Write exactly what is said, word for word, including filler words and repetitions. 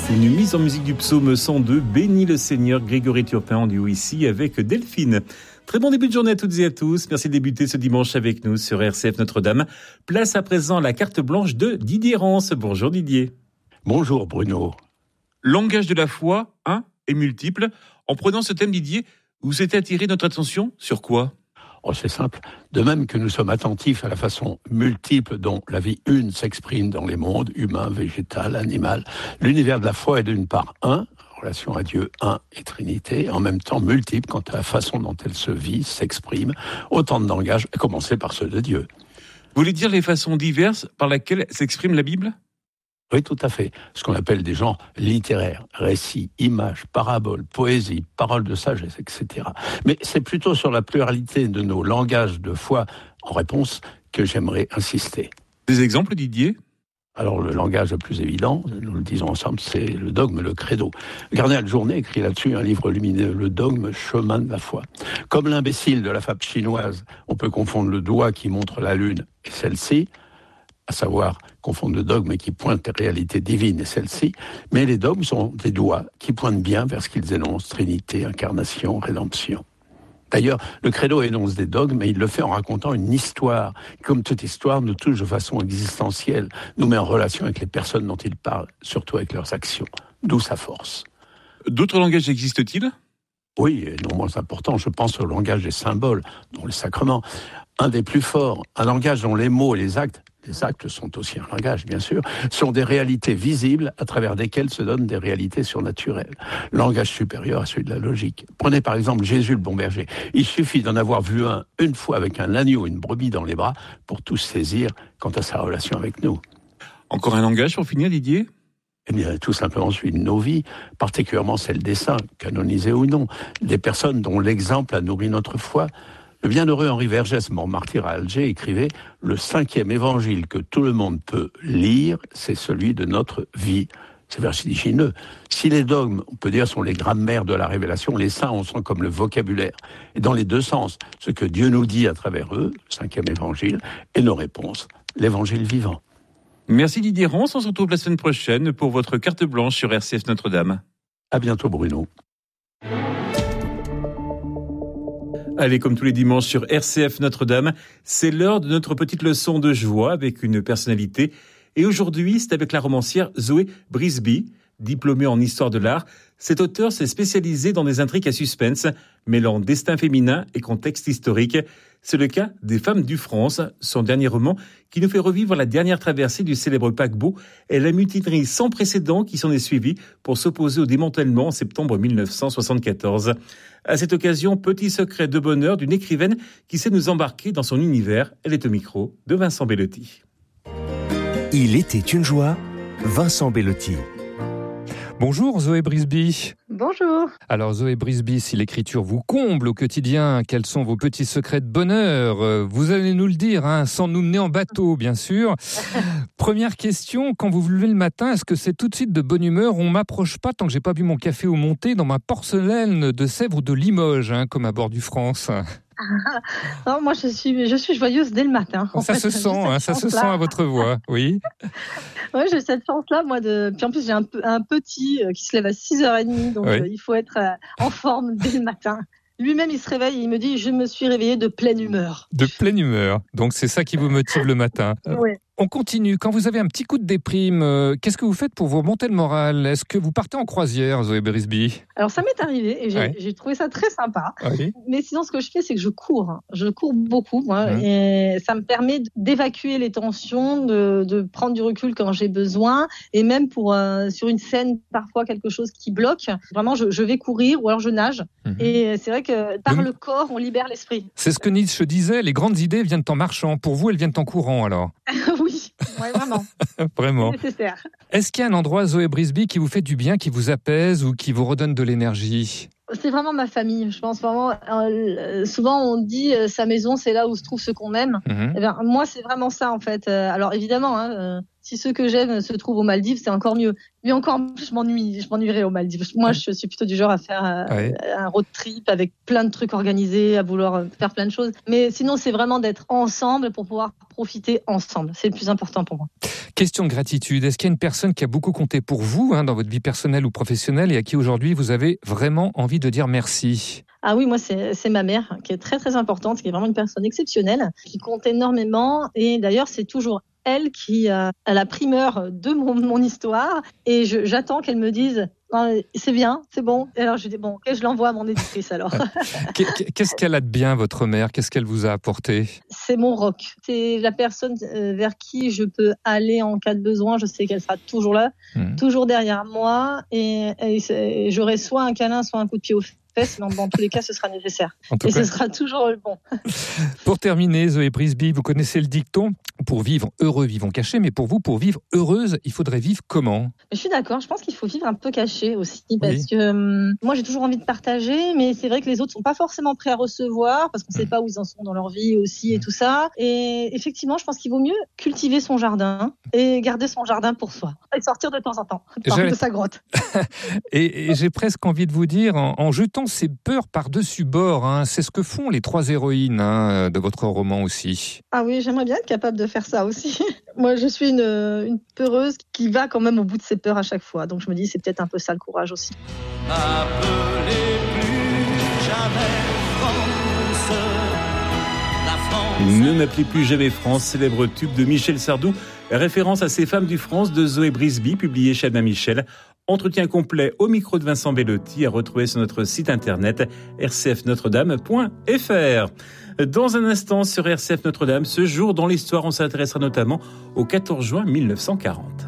Une mise en musique du psaume cent deux, Bénis le Seigneur, Grégory Turpin en duo ici avec Delphine. Très bon début de journée à toutes et à tous. Merci de débuter ce dimanche avec nous sur R C F Notre-Dame. Place à présent à la carte blanche de Didier Rance. Bonjour Didier. Bonjour Bruno. Langage de la foi, un et multiple. En prenant ce thème Didier, vous êtes attiré notre attention sur quoi ? Oh, c'est simple. De même que nous sommes attentifs à la façon multiple dont la vie une s'exprime dans les mondes, humain, végétal, animal, l'univers de la foi est d'une part un, relation à Dieu, un et Trinité, en même temps multiple quant à la façon dont elle se vit, s'exprime, autant de langages, à commencer par ceux de Dieu. Vous voulez dire les façons diverses par lesquelles s'exprime la Bible ? Oui, tout à fait. Ce qu'on appelle des genres littéraires, récits, images, paraboles, poésie, paroles de sagesse, et cetera. Mais c'est plutôt sur la pluralité de nos langages de foi en réponse que j'aimerais insister. Des exemples, Didier ? Alors, le langage le plus évident, nous le disons ensemble, c'est le dogme, le credo. Le cardinal Journet écrit là-dessus un livre lumineux, Le dogme, chemin de la foi. Comme l'imbécile de la fable chinoise, on peut confondre le doigt qui montre la lune et celle-ci, à savoir confondre le dogme qui pointe les réalités divines et celle-ci, mais les dogmes sont des doigts qui pointent bien vers ce qu'ils énoncent, Trinité, incarnation, rédemption. D'ailleurs, le credo énonce des dogmes, mais il le fait en racontant une histoire. Comme toute histoire, nous touche de façon existentielle, nous met en relation avec les personnes dont il parle, surtout avec leurs actions, d'où sa force. D'autres langages existent-ils ? Oui, et non moins important, je pense au langage des symboles, dont les sacrements. Un des plus forts, un langage dont les mots et les actes, les actes sont aussi un langage bien sûr, sont des réalités visibles à travers desquelles se donnent des réalités surnaturelles. Langage supérieur à celui de la logique. Prenez par exemple Jésus le bon berger. Il suffit d'en avoir vu un une fois avec un agneau et une brebis dans les bras pour tout saisir quant à sa relation avec nous. Encore un langage pour finir, Didier ? Eh bien, tout simplement celui de nos vies, particulièrement celle des saints, canonisés ou non, des personnes dont l'exemple a nourri notre foi. Le bienheureux Henri Vergès, mort martyr à Alger, écrivait « Le cinquième évangile que tout le monde peut lire, c'est celui de notre vie ». C'est vertigineux. Si les dogmes, on peut dire, sont les grammaires de la révélation, les saints en sont comme le vocabulaire. Et dans les deux sens, ce que Dieu nous dit à travers eux, le cinquième évangile, et nos réponses, l'évangile vivant. Merci Didier Rance, on se retrouve la semaine prochaine pour votre carte blanche sur R C F Notre-Dame. À bientôt Bruno. Allez, comme tous les dimanches sur R C F Notre-Dame, c'est l'heure de notre petite leçon de joie avec une personnalité. Et aujourd'hui, c'est avec la romancière Zoé Brisby, diplômée en histoire de l'art. Cet auteur s'est spécialisé dans des intrigues à suspense, mêlant destin féminin et contexte historique. C'est le cas des Femmes du France, son dernier roman qui nous fait revivre la dernière traversée du célèbre paquebot et la mutinerie sans précédent qui s'en est suivie pour s'opposer au démantèlement en septembre dix-neuf cent soixante-quatorze. À cette occasion, petit secret de bonheur d'une écrivaine qui sait nous embarquer dans son univers. Elle est au micro de Vincent Bellotti. Il était une joie, Vincent Bellotti. Bonjour Zoé Brisby. Bonjour. Alors Zoé Brisby, si l'écriture vous comble au quotidien, quels sont vos petits secrets de bonheur ? Vous allez nous le dire, hein, sans nous mener en bateau, bien sûr. Première question, quand vous vous levez le matin, est-ce que c'est tout de suite de bonne humeur ? On ne m'approche pas tant que j'ai pas bu mon café au monté dans ma porcelaine de Sèvres ou de Limoges, hein, comme à bord du France. Non, moi, je suis, je suis joyeuse dès le matin. Ça fait, se sent, hein, ça se sent à votre voix, oui. Oui, j'ai cette chance-là, moi. De... Puis en plus, j'ai un, un petit qui se lève à six heures trente, donc oui. euh, il faut être euh, en forme dès le matin. Lui-même, il se réveille et il me dit « Je me suis réveillé de pleine humeur ». De pleine humeur. Donc, c'est ça qui vous motive le matin. Oui. On continue. Quand vous avez un petit coup de déprime, euh, qu'est-ce que vous faites pour vous remonter le moral ? Est-ce que vous partez en croisière, Zoé Brisby ? Alors, ça m'est arrivé et j'ai, ouais. j'ai trouvé ça très sympa. Oui. Mais sinon, ce que je fais, c'est que je cours. Je cours beaucoup, moi, mmh. et ça me permet d'évacuer les tensions, de, de prendre du recul quand j'ai besoin, et même pour euh, sur une scène, parfois quelque chose qui bloque. Vraiment, je, je vais courir ou alors je nage. Mmh. Et c'est vrai que par le... le corps, on libère l'esprit. C'est ce que Nietzsche disait, les grandes idées viennent en marchant. Pour vous, elles viennent en courant, alors ? Oui, ouais, vraiment. Vraiment. C'est nécessaire. Est-ce qu'il y a un endroit, Zoé Brisby, qui vous fait du bien, qui vous apaise ou qui vous redonne de l'énergie ? C'est vraiment ma famille. Je pense vraiment. Euh, souvent, on dit euh, sa maison, c'est là où se trouve ce qu'on aime. Mmh. Eh bien, moi, c'est vraiment ça, en fait. Euh, alors, évidemment, hein, euh, Si ceux que j'aime se trouvent aux Maldives, c'est encore mieux. Mais encore, je m'ennuie, je m'ennuierais aux Maldives. Moi, je suis plutôt du genre à faire un, ouais. un road trip avec plein de trucs organisés, à vouloir faire plein de choses. Mais sinon, c'est vraiment d'être ensemble pour pouvoir profiter ensemble. C'est le plus important pour moi. Question de gratitude. Est-ce qu'il y a une personne qui a beaucoup compté pour vous, hein, dans votre vie personnelle ou professionnelle, et à qui aujourd'hui vous avez vraiment envie de dire merci ? Ah oui, moi, c'est, c'est ma mère, qui est très, très importante, qui est vraiment une personne exceptionnelle, qui compte énormément. Et d'ailleurs, c'est toujours elle qui a la primeur de mon, mon histoire. Et je, j'attends qu'elle me dise « c'est bien, c'est bon ». Et alors, je dis « bon, ok, je l'envoie à mon éditrice alors ». Qu'est-ce qu'elle a de bien, votre mère ? Qu'est-ce qu'elle vous a apporté ? C'est mon rock. C'est la personne vers qui je peux aller en cas de besoin. Je sais qu'elle sera toujours là, mmh. toujours derrière moi. Et, et, et j'aurai soit un câlin, soit un coup de pied aux fesses. Mais dans tous les cas, ce sera nécessaire. Et cas... ce sera toujours le bon. Pour terminer, Zoé Brisby, vous connaissez le dicton ? Pour vivre heureux, vivons cachés. Mais pour vous, pour vivre heureuse, il faudrait vivre comment ? Je suis d'accord. Je pense qu'il faut vivre un peu caché aussi. Parce oui. que euh, moi, j'ai toujours envie de partager. Mais c'est vrai que les autres ne sont pas forcément prêts à recevoir. Parce qu'on ne sait pas où ils en sont dans leur vie aussi et tout ça. Et effectivement, je pense qu'il vaut mieux cultiver son jardin et garder son jardin pour soi. Et sortir de temps en temps de sa grotte. et, et j'ai presque envie de vous dire, en, en jetant ces peurs par-dessus bord, hein. C'est ce que font les trois héroïnes, hein, de votre roman aussi. Ah oui, j'aimerais bien être capable de faire ça aussi. Moi, je suis une, une peureuse qui va quand même au bout de ses peurs à chaque fois. Donc je me dis, c'est peut-être un peu ça le courage aussi. Appelez plus jamais France, la France. Ne m'appelez plus jamais France, célèbre tube de Michel Sardou, référence à ces femmes du France de Zoé Brisby, publié chez Albin Michel. Entretien complet au micro de Vincent Bellotti à retrouver sur notre site internet r c f notre dame point f r. Dans un instant sur R C F Notre-Dame, ce jour dans l'histoire, on s'intéressera notamment au quatorze juin mille neuf cent quarante.